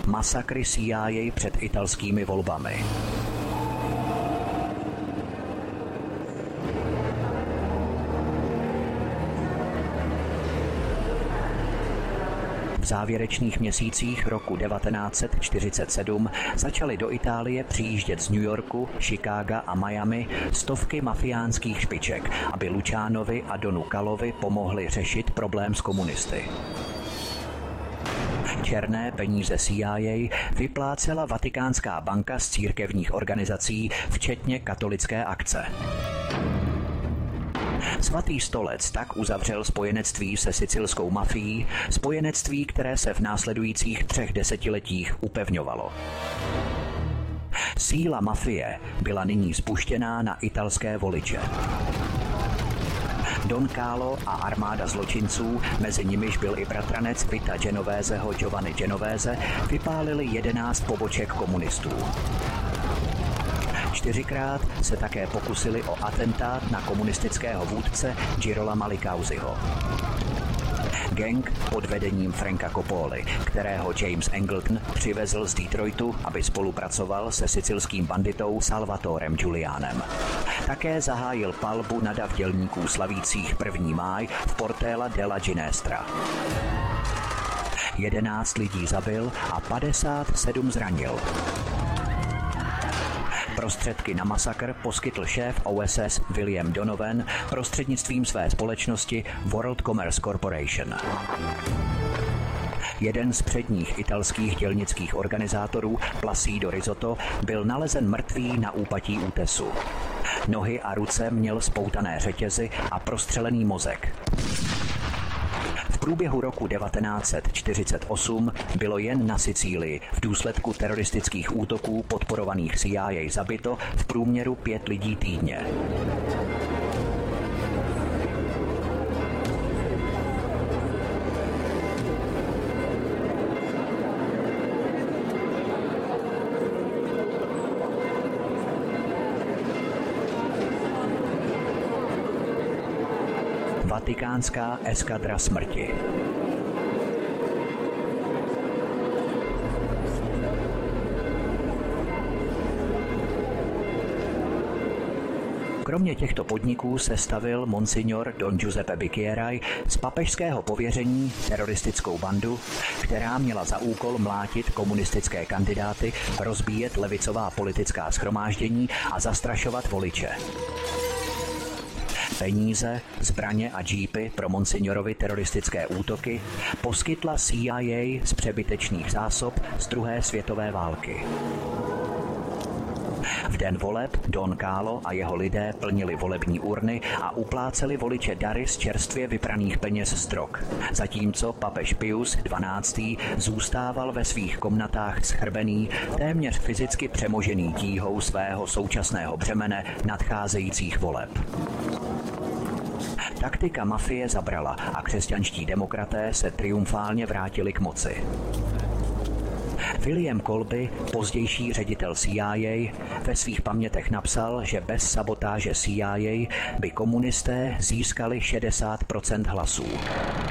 Masakry CIA před italskými volbami. V závěrečných měsících roku 1947 začaly do Itálie přijíždět z New Yorku, Chicaga a Miami stovky mafiánských špiček, aby Lucianovi a Donu Calovi pomohli řešit problém s komunisty. Černé peníze CIA vyplácela Vatikánská banka z církevních organizací, včetně katolické akce. Svatý stolec tak uzavřel spojenectví se sicilskou mafií, spojenectví, které se v následujících 3 desetiletích upevňovalo. Síla mafie byla nyní spuštěná na italské voliče. Don Calo a armáda zločinců, mezi nimiž byl i bratranec Vita Genoveseho Giovanni Genovese, vypálili 11 poboček komunistů. 4krát se také pokusili o atentát na komunistického vůdce Girolama Licausiho. Gang pod vedením Franka Coppoli, kterého James Angleton přivezl z Detroitu, aby spolupracoval se sicilským banditou Salvatorem Giulianem. Také zahájil palbu na dav dělníků slavících 1. máj v Portella della Ginestra. 11 lidí zabil a 57 zranil. Prostředky na masakr poskytl šéf OSS William Donovan prostřednictvím své společnosti World Commerce Corporation. Jeden z předních italských dělnických organizátorů, Placido Rizzotto, byl nalezen mrtvý na úpatí útesu. Nohy a ruce měl spoutané řetězy a prostřelený mozek. V průběhu roku 1948 bylo jen na Sicílii v důsledku teroristických útoků podporovaných CIA zabito v průměru 5 lidí týdně. Vatikánská eskadra smrti. Kromě těchto podniků sestavil monsignor Don Giuseppe Bicchierai z papežského pověření teroristickou bandu, která měla za úkol mlátit komunistické kandidáty, rozbíjet levicová politická shromáždění a zastrašovat voliče. Peníze, zbraně a džípy pro monsignorovi teroristické útoky poskytla CIA z přebytečných zásob z 2. světové války. V den voleb Don Calo a jeho lidé plnili volební urny a upláceli voliče dary z čerstvě vypraných peněz z drog, zatímco papež Pius XII. Zůstával ve svých komnatách schrbený, téměř fyzicky přemožený tíhou svého současného břemene nadcházejících voleb. Taktika mafie zabrala a křesťanští demokraté se triumfálně vrátili k moci. William Colby, pozdější ředitel CIA, ve svých pamětech napsal, že bez sabotáže CIA by komunisté získali 60% hlasů.